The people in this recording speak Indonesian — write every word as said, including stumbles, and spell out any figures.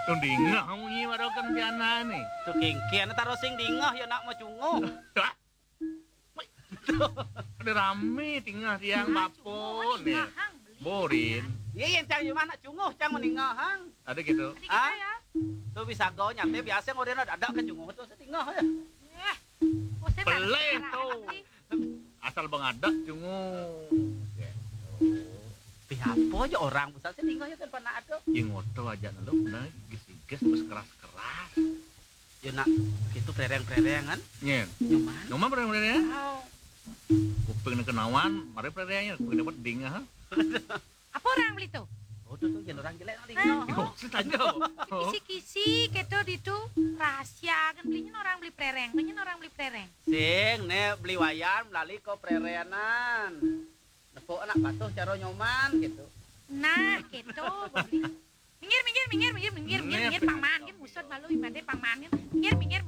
Tung dingah kamu nyi wadokan si anak nih. Tuh kengkian taruh sing dingah ya nak mau cunguh. Ada rame tinggal siang bapun nih. Borin. Iya yang cang mana cunguh cang meninggal hang. Ada gitu. Ah, tuh bisa go nyampe biasa ngorena ada ke cunguh tuh setinggal ya. Peleh tuh. Asal bengadak cungu. Pihapo aja orang besar setinggal ya kan pernah ada. Yang moto aja lu bener gis-gis terus keras-keras. Ya nak itu prereng-prerengan. Nyen. Nyoman. Nyoman prereng-prereng. Kuping kenawan, mari prerengnya kuping dapat dingah. Apa orang beli tuh? Oh tuh tuh jangan orang jelek tinggal. Oh, saja. Kisi-kisi gitu itu rahasia kan belinya orang beli prereng, belinya orang beli prereng. Sing ne beli wayan melalui ko prerenan. Nepok anak patuh cara nyoman gitu. Nah, gitu beli. Minggir, minggir, minggir, minggir, minggir, minggir, minggir, paman, kan musut malu ibadah paman kan. Minggir, minggir,